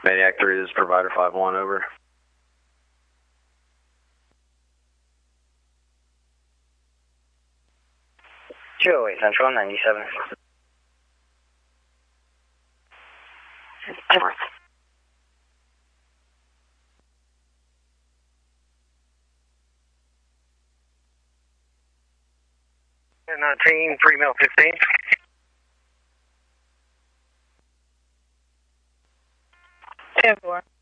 Maniac 3, this is Provider 5-1, over. Two-oh-eight Central, 97. Team 3 mil 15. 10-4.